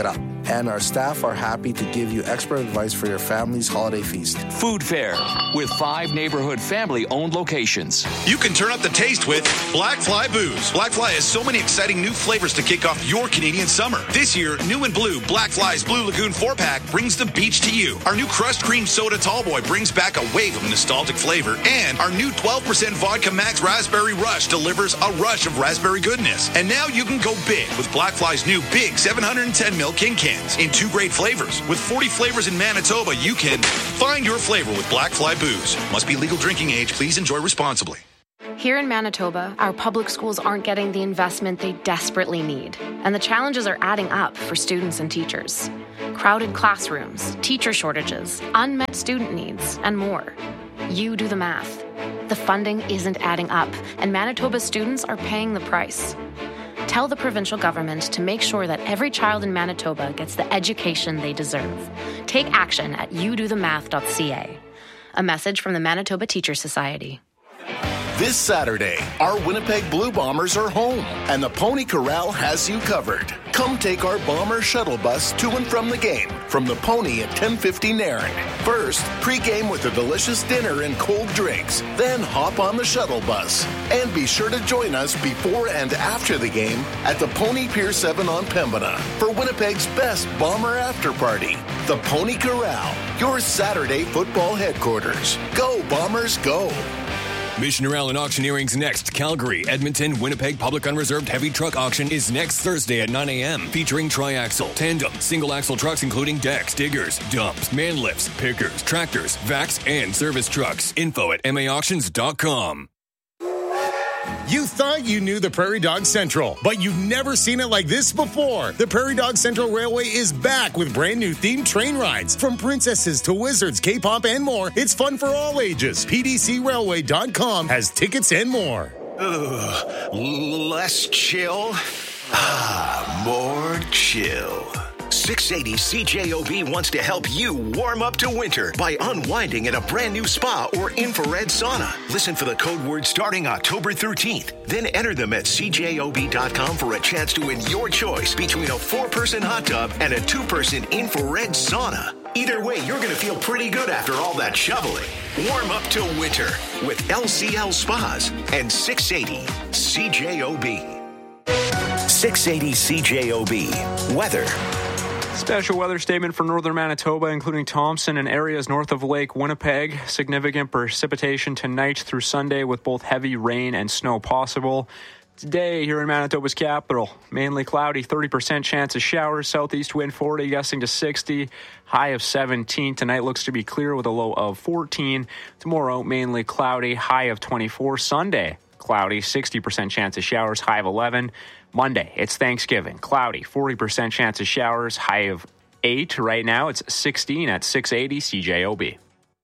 And our staff are happy to give you expert advice for your family's holiday feast. Food Fair, with 5 neighborhood family-owned locations. You can turn up the taste with Black Fly Booze. Black Fly has so many exciting new flavors to kick off your Canadian summer. This year, new and blue, Black Fly's Blue Lagoon 4-pack brings the beach to you. Our new Crushed Cream Soda Tallboy brings back a wave of nostalgic flavor. And our new 12% Vodka Max Raspberry Rush delivers a rush of raspberry goodness. And now you can go big with Black Fly's new big 710ml King Cans in 2 great flavors. With 40 flavors in Manitoba, you can find your flavor with Black Fly Booze. Must be legal drinking age. Please enjoy responsibly. Here in Manitoba, our public schools aren't getting the investment they desperately need, and the challenges are adding up for students and teachers. Crowded classrooms, teacher shortages, unmet student needs, and more. You do the math. The funding isn't adding up, and Manitoba students are paying the price. Tell the provincial government to make sure that every child in Manitoba gets the education they deserve. Take action at youdothemath.ca. A message from the Manitoba Teachers Society. This Saturday, our Winnipeg Blue Bombers are home, and the Pony Corral has you covered. Come take our Bomber shuttle bus to and from the game from the Pony at 1050 Nairn. First, pre-game with a delicious dinner and cold drinks. Then hop on the shuttle bus. And be sure to join us before and after the game at the Pony Pier 7 on Pembina for Winnipeg's best Bomber after party. The Pony Corral, your Saturday football headquarters. Go Bombers, go! Mission Allen Auctioneering's next Calgary, Edmonton, Winnipeg Public Unreserved Heavy Truck Auction is next Thursday at 9 a.m. featuring triaxle, tandem, single-axle trucks including decks, diggers, dumps, man lifts, pickers, tractors, vacs, and service trucks. Info at maauctions.com. You thought you knew the Prairie Dog Central, but you've never seen it like this before. The Prairie Dog Central Railway is back with brand new themed train rides. From princesses to wizards, K-pop, and more, it's fun for all ages. PDCRailway.com has tickets and more. Less chill, more chill. 680 CJOB wants to help you warm up to winter by unwinding in a brand new spa or infrared sauna. Listen for the code word starting October 13th. Then enter them at CJOB.com for a chance to win your choice between a 4-person hot tub and a 2-person infrared sauna. Either way, you're going to feel pretty good after all that shoveling. Warm up to winter with LCL Spas and 680 CJOB. 680 CJOB. Weather. Special weather statement for northern Manitoba, including Thompson and areas north of Lake Winnipeg. Significant precipitation tonight through Sunday with both heavy rain and snow possible. Today, here in Manitoba's capital, mainly cloudy, 30% chance of showers, southeast wind 40, gusting to 60, high of 17. Tonight looks to be clear with a low of 14. Tomorrow, mainly cloudy, high of 24. Sunday, cloudy, 60% chance of showers, high of 11. Monday, it's Thanksgiving, cloudy, 40% chance of showers, high of 8. Right now, it's 16 at 680 CJOB.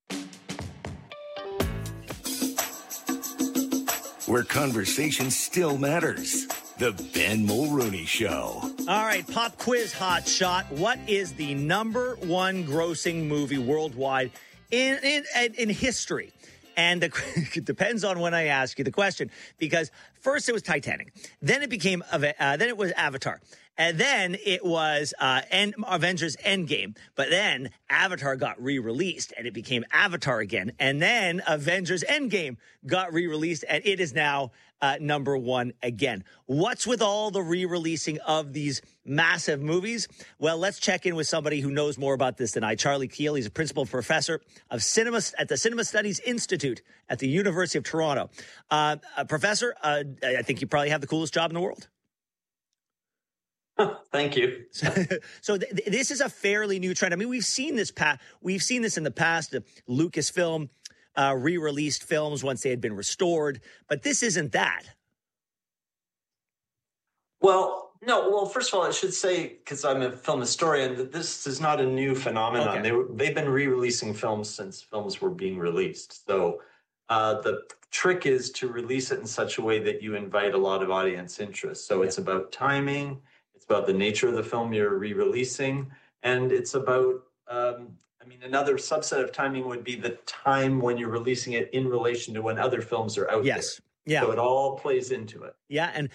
Where conversation still matters. The Ben Mulrooney Show. All right, pop quiz hot shot. What is the number 1 grossing movie worldwide in history? And it depends on when I ask you the question, because first it was Titanic, then it was Avatar, and then it was Avengers Endgame. But then Avatar got re-released, and it became Avatar again. And then Avengers Endgame got re-released, and it is now number 1 again. What's with all the re-releasing of these massive movies? Well, let's check in with somebody who knows more about this than I. Charlie Keel, he's a principal professor of cinema at the Cinema Studies Institute at the University of Toronto. Professor, I think you probably have the coolest job in the world. Thank you. So this is a fairly new trend. I mean, we've seen this in the past. Lucasfilm re-released films once they had been restored, but this isn't that. Well, no. Well, first of all, I should say, because I'm a film historian, that this is not a new phenomenon. Okay. They've been re-releasing films since films were being released. So the trick is to release it in such a way that you invite a lot of audience interest. So it's about timing. It's about the nature of the film you're re-releasing. And it's about, another subset of timing would be the time when you're releasing it in relation to when other films are out there. Yeah. So it all plays into it. Yeah, and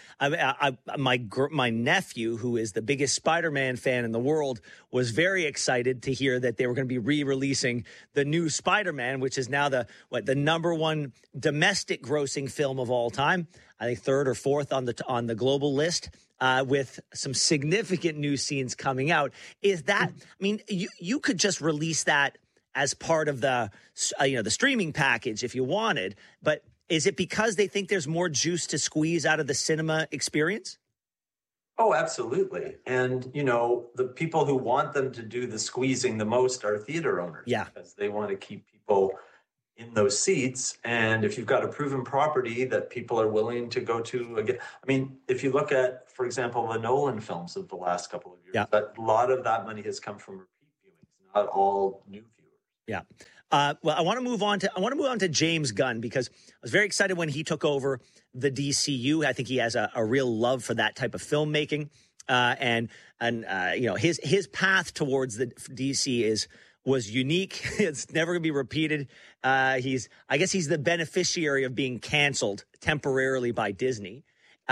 my nephew, who is the biggest Spider-Man fan in the world, was very excited to hear that they were going to be re-releasing the new Spider-Man, which is now the number one domestic grossing film of all time. I think third or fourth on the global list, with some significant new scenes coming out. Is that? I mean, you could just release that as part of the the streaming package if you wanted, but. Is it because they think there's more juice to squeeze out of the cinema experience? Oh, absolutely. And, the people who want them to do the squeezing the most are theater owners. Yeah. Because they want to keep people in those seats. And if you've got a proven property that people are willing to go to again, I mean, if you look at, for example, the Nolan films of the last couple of years, a lot of that money has come from repeat viewings, not all new viewers. Yeah. Well, I want to move on to James Gunn, because I was very excited when he took over the DCU. I think he has a real love for that type of filmmaking, and his path towards the DC was unique. It's never going to be repeated. I guess he's the beneficiary of being canceled temporarily by Disney.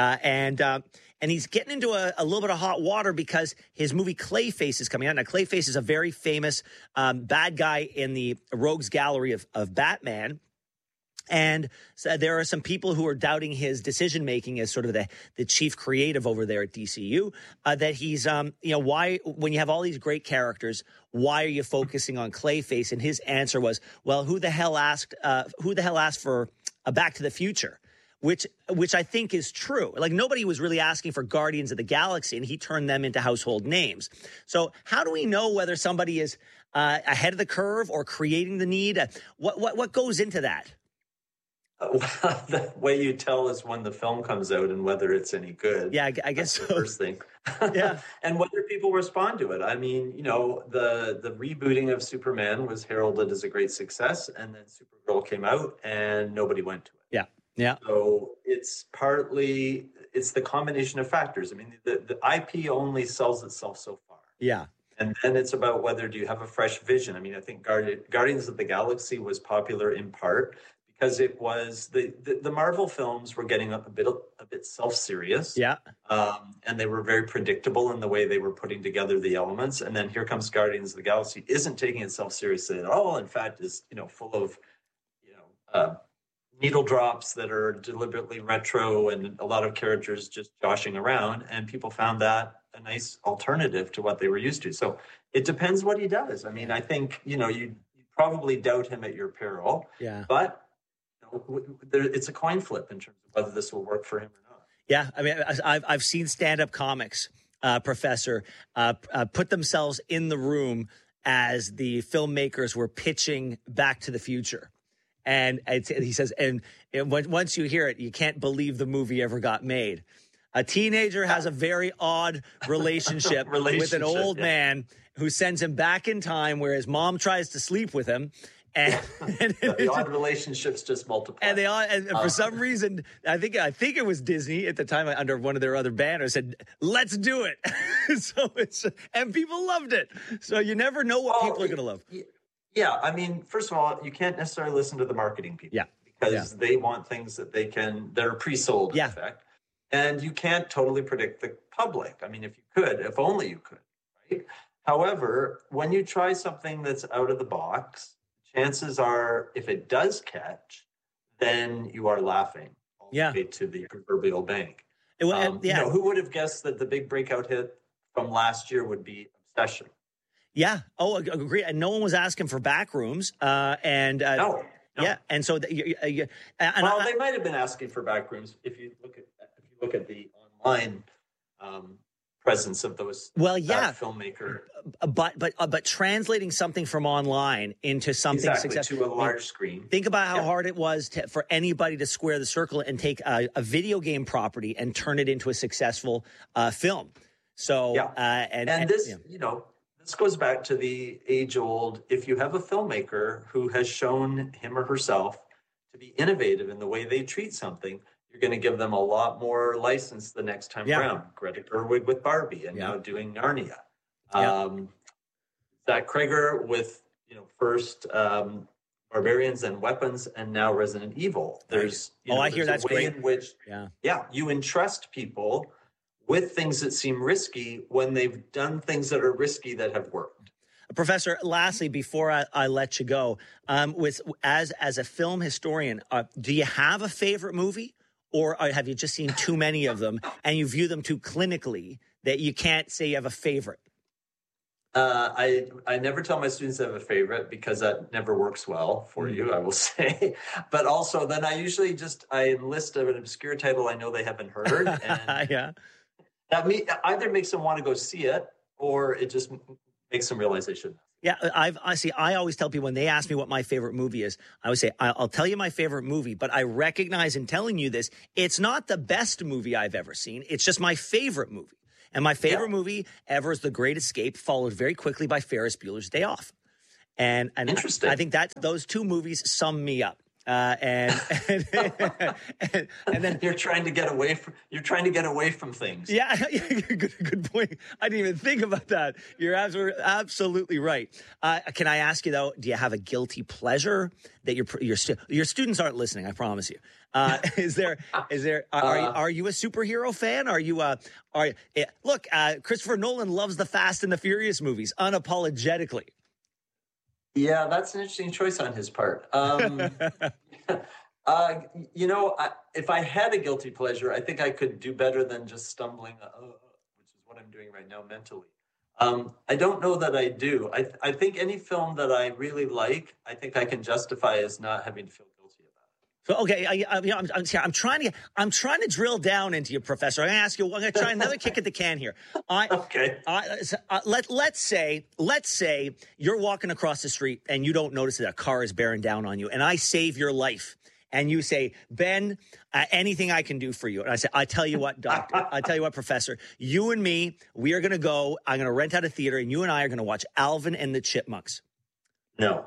And he's getting into a little bit of hot water because his movie Clayface is coming out. Now, Clayface is a very famous bad guy in the Rogues Gallery of Batman. And so there are some people who are doubting his decision-making as sort of the chief creative over there at DCU, that he's, why, when you have all these great characters, why are you focusing on Clayface? And his answer was, well, who the hell asked for a Back to the Future? Which I think is true. Like, nobody was really asking for Guardians of the Galaxy, and he turned them into household names. So how do we know whether somebody is ahead of the curve or creating the need? What goes into that? Well, the way you tell is when the film comes out and whether it's any good. Yeah, I guess so. The first thing. Yeah. And whether people respond to it. I mean, the rebooting of Superman was heralded as a great success, and then Supergirl came out and nobody went to it. Yeah. Yeah. So it's the combination of factors. I mean, the IP only sells itself so far. Yeah. And then it's about whether do you have a fresh vision. I mean, I think Guardians of the Galaxy was popular in part because it was the Marvel films were getting a bit self-serious. Yeah. And they were very predictable in the way they were putting together the elements. And then here comes Guardians of the Galaxy, isn't taking itself seriously at all. In fact, is full of needle drops that are deliberately retro and a lot of characters just joshing around, and people found that a nice alternative to what they were used to. So it depends what he does. I mean, I think, you probably doubt him at your peril. Yeah. But it's a coin flip in terms of whether this will work for him or not. Yeah. I mean, I've seen stand-up comics, Professor, put themselves in the room as the filmmakers were pitching Back to the Future. And he says, and once you hear it, you can't believe the movie ever got made. A teenager has a very odd relationship with an old man who sends him back in time where his mom tries to sleep with him. And the odd relationships just multiply. And for some reason, I think it was Disney at the time, under one of their other banners, said, "Let's do it." And people loved it. So you never know what people are going to love. Yeah, I mean, first of all, you can't necessarily listen to the marketing people. Yeah. Because they want things that they're pre-sold, in effect. And you can't totally predict the public. I mean, if only you could, right? However, when you try something that's out of the box, chances are, if it does catch, then you are laughing all the way to the proverbial bank. Who would have guessed that the big breakout hit from last year would be Obsession? Yeah. Oh, agree. And no one was asking for back rooms. No. Yeah. And so, they might have been asking for back rooms if you look at the online presence of those. Well, yeah, filmmaker. But translating something from online into something successful to a large screen. Think about how hard it was for anybody to square the circle and take a video game property and turn it into a successful film. So, this goes back to the age-old, if you have a filmmaker who has shown him or herself to be innovative in the way they treat something, you're going to give them a lot more license the next time around. Greta Gerwig with Barbie and now doing Narnia. Zach Cregger with, first Barbarians and Weapons, and now Resident Evil. There's I hear that's great. In which, you entrust people with things that seem risky when they've done things that are risky that have worked. Professor, lastly, before I let you go, as a film historian, do you have a favorite movie, or have you just seen too many of them and you view them too clinically that you can't say you have a favorite? I never tell my students I have a favorite because that never works well for you, I will say. But also, then I usually I enlist an obscure title I know they haven't heard, and that either makes them want to go see it, or it just makes them realize they shouldn't. Yeah, I always tell people when they ask me what my favorite movie is, I always say, I'll tell you my favorite movie, but I recognize in telling you this, it's not the best movie I've ever seen. It's just my favorite movie. And my favorite movie ever is The Great Escape, followed very quickly by Ferris Bueller's Day Off. And interesting. I think those two movies sum me up. And then you're trying to get away from things. Yeah, good point. I didn't even think about that. You're absolutely right. Can I ask you though? Do you have a guilty pleasure that your students aren't listening? I promise you. Is there? Are you a superhero fan? Look? Christopher Nolan loves the Fast and the Furious movies unapologetically. Yeah, that's an interesting choice on his part. If I had a guilty pleasure, I think I could do better than just stumbling, which is what I'm doing right now mentally. I don't know that I do. I think any film that I really like, I think I can justify as not having to feel guilty about it. So, okay, I'm trying to drill down into you, Professor. I'm going to ask you. I'm going to try another kick at the can here. Let's say you're walking across the street and you don't notice that a car is bearing down on you, and I save your life, and you say, Ben, anything I can do for you. And I say, I tell you what, doctor. I tell you what, professor. You and me, we are going to go. I'm going to rent out a theater, and you and I are going to watch Alvin and the Chipmunks. No.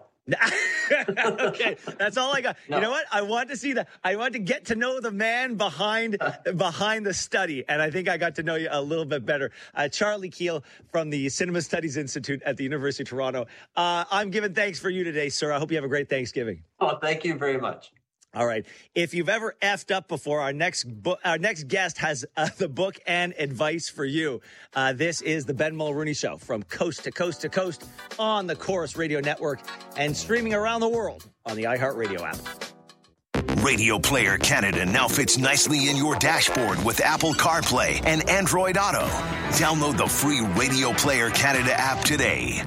Okay, that's all I got. No. You know what? I want to see that. I want to get to know the man behind the study, and I think I got to know you a little bit better. Charlie Keel from the Cinema Studies Institute at the University of Toronto. I'm giving thanks for you today, sir. I hope you have a great Thanksgiving. Oh, thank you very much. All right. If you've ever effed up before, our next guest has the book and advice for you. This is the Ben Mulrooney Show from coast to coast to coast on the Chorus Radio Network and streaming around the world on the iHeartRadio app. Radio Player Canada now fits nicely in your dashboard with Apple CarPlay and Android Auto. Download the free Radio Player Canada app today.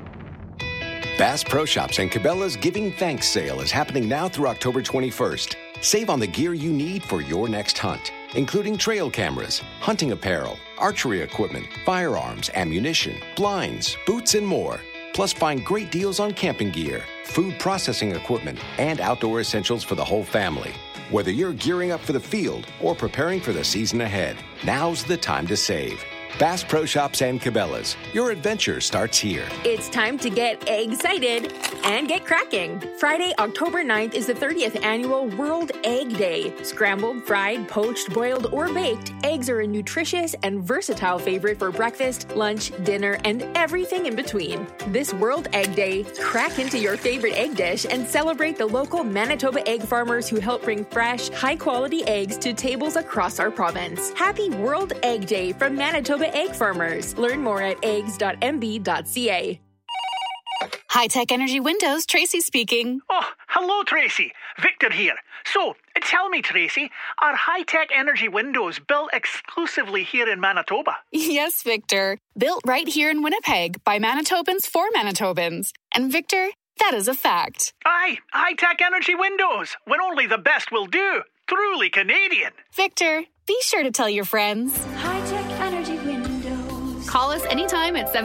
Bass Pro Shops and Cabela's Giving Thanks sale is happening now through October 21st. Save on the gear you need for your next hunt, including trail cameras, hunting apparel, archery equipment, firearms, ammunition, blinds, boots, and more. Plus, find great deals on camping gear, food processing equipment, and outdoor essentials for the whole family. Whether you're gearing up for the field or preparing for the season ahead, now's the time to save. Bass Pro Shops and Cabela's. Your adventure starts here. It's time to get excited and get cracking. Friday, October 9th is the 30th annual World Egg Day. Scrambled, fried, poached, boiled, or baked, eggs are a nutritious and versatile favorite for breakfast, lunch, dinner, and everything in between. This World Egg Day, crack into your favorite egg dish and celebrate the local Manitoba egg farmers who help bring fresh, high-quality eggs to tables across our province. Happy World Egg Day from Manitoba Egg Farmers. Learn more at eggs.mb.ca. High-Tech Energy Windows, Tracy speaking. Oh, hello, Tracy. Victor here. So, tell me, Tracy, are High-Tech Energy Windows built exclusively here in Manitoba? Yes, Victor. Built right here in Winnipeg by Manitobans for Manitobans. And Victor, that is a fact. Aye, High-Tech Energy Windows, when only the best will do. Truly Canadian. Victor, be sure to tell your friends. High-Tech Energy Windows. Call us anytime at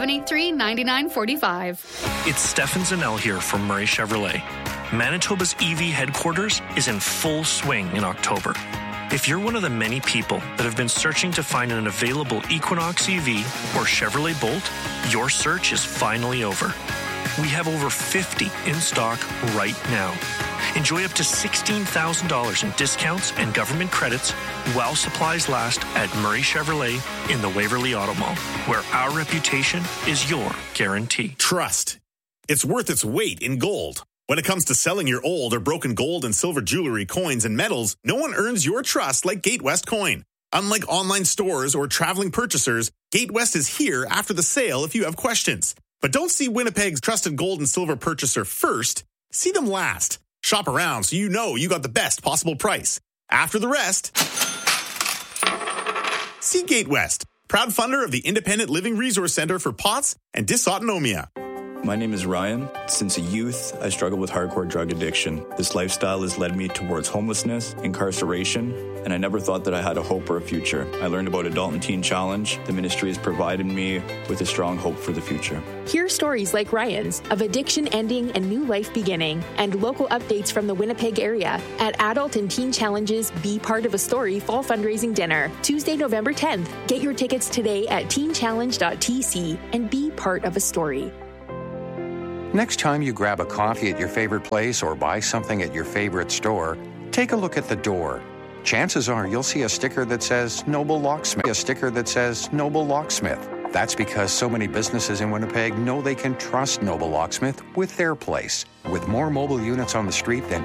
783-9945. It's Stefan Zanel here from Murray Chevrolet. Manitoba's EV headquarters is in full swing in October. If you're one of the many people that have been searching to find an available Equinox EV or Chevrolet Bolt, your search is finally over. We have over 50 in stock right now. Enjoy up to $16,000 in discounts and government credits while supplies last at Murray Chevrolet in the Waverly Auto Mall, where our reputation is your guarantee. Trust. It's worth its weight in gold. When it comes to selling your old or broken gold and silver jewelry, coins, and metals, no one earns your trust like GateWest Coin. Unlike online stores or traveling purchasers, GateWest is here after the sale if you have questions. But don't see Winnipeg's trusted gold and silver purchaser first. See them last. Shop around so you know you got the best possible price. After the rest, see GateWest, proud funder of the Independent Living Resource Center for POTS and Dysautonomia. My name is Ryan. Since a youth, I struggled with hardcore drug addiction. This lifestyle has led me towards homelessness, incarceration, and I never thought that I had a hope or a future. I learned about Adult and Teen Challenge. The ministry has provided me with a strong hope for the future. Hear stories like Ryan's of addiction ending and new life beginning, and local updates from the Winnipeg area at Adult and Teen Challenge's Be Part of a Story Fall Fundraising Dinner, Tuesday, November 10th. Get your tickets today at teenchallenge.tc and be part of a story. Next time you grab a coffee at your favorite place or buy something at your favorite store, take a look at the door. Chances are you'll see a sticker that says Noble Locksmith. That's because so many businesses in Winnipeg know they can trust Noble Locksmith with their place. With more mobile units on the street than